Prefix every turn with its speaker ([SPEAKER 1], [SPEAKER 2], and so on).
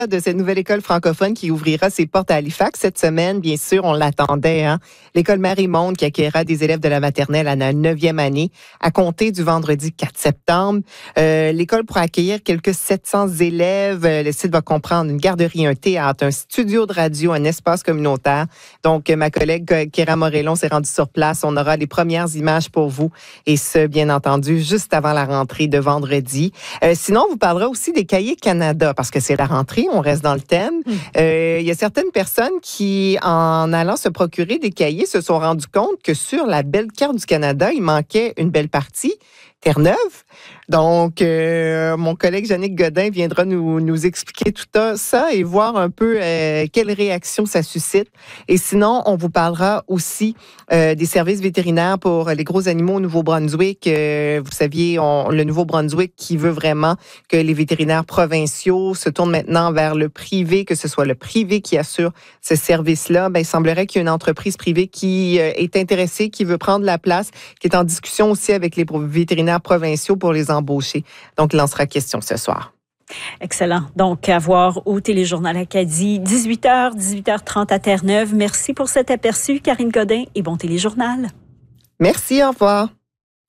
[SPEAKER 1] de cette nouvelle école francophone qui ouvrira ses portes à Halifax cette semaine. Bien sûr, on l'attendait. L'école Marie-Monde qui accueillera des élèves de la maternelle à la 9e année à compter du vendredi 4 septembre. L'école pourra accueillir quelques 700 élèves. Le site va comprendre une garderie, un théâtre, un studio de radio, un espace communautaire. Donc, ma collègue Kéra Morellon s'est rendue sur place. On aura les premières images pour vous et ce, bien entendu, juste avant la rentrée de vendredi. Sinon, on vous parlera aussi des Cahiers Canada parce que c'est la rentrée. On reste dans le thème. Il y a certaines personnes qui, en allant se procurer des cahiers, se sont rendues compte que sur la belle carte du Canada, il manquait une belle partie, Terre-Neuve. Donc, mon collègue Yannick Godin viendra nous expliquer tout ça et voir un peu quelle réaction ça suscite. Et sinon, on vous parlera aussi des services vétérinaires pour les gros animaux au Nouveau-Brunswick. Vous saviez, le Nouveau-Brunswick qui veut vraiment que les vétérinaires provinciaux se tournent maintenant vers le privé, que ce soit le privé qui assure ce service-là. Il semblerait qu'il y ait une entreprise privée qui est intéressée, qui veut prendre la place, qui est en discussion aussi avec les vétérinaires provinciaux pour les embaucher. Donc, il en sera question ce soir.
[SPEAKER 2] Excellent. Donc, à voir au Téléjournal Acadie, 18h, 18h30 à Terre-Neuve. Merci pour cet aperçu, Karine Godin, et bon Téléjournal.
[SPEAKER 1] Merci, au revoir.